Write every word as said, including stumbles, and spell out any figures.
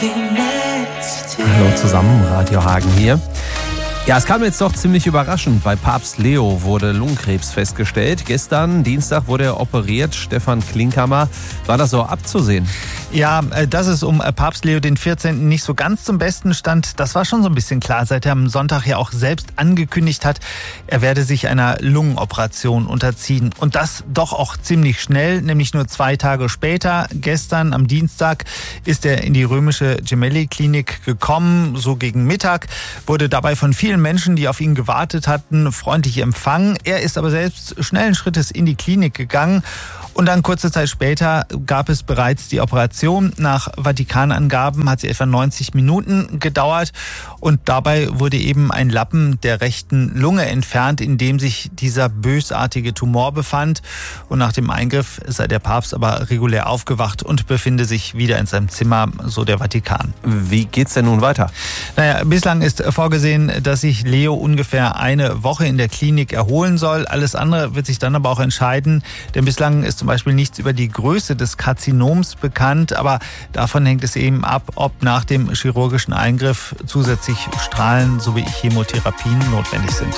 Hallo zusammen, Radio Hagen hier. Ja, es kam jetzt doch ziemlich überraschend. Bei Papst Leo wurde Lungenkrebs festgestellt. Gestern, Dienstag, wurde er operiert. Stefan Klinkhammer. War das so abzusehen? Ja, dass es um Papst Leo den vierzehnten nicht so ganz zum Besten stand, das war schon so ein bisschen klar, seit er am Sonntag ja auch selbst angekündigt hat, er werde sich einer Lungenoperation unterziehen. Und das doch auch ziemlich schnell, nämlich nur zwei Tage später. Gestern am Dienstag ist er in die römische Gemelli-Klinik gekommen, so gegen Mittag, wurde dabei von vielen Menschen, die auf ihn gewartet hatten, freundlich empfangen. Er ist aber selbst schnellen Schrittes in die Klinik gegangen. Und dann kurze Zeit später gab es bereits die Operation. Nach Vatikanangaben hat sie etwa neunzig Minuten gedauert. Und dabei wurde eben ein Lappen der rechten Lunge entfernt, in dem sich dieser bösartige Tumor befand. Und nach dem Eingriff sei der Papst aber regulär aufgewacht und befinde sich wieder in seinem Zimmer, so der Vatikan. Wie geht's denn nun weiter? Naja, bislang ist vorgesehen, dass sich Leo ungefähr eine Woche in der Klinik erholen soll. Alles andere wird sich dann aber auch entscheiden, denn bislang ist zum Beispiel nichts über die Größe des Karzinoms bekannt, aber davon hängt es eben ab, ob nach dem chirurgischen Eingriff zusätzlich Strahlen sowie Chemotherapien notwendig sind.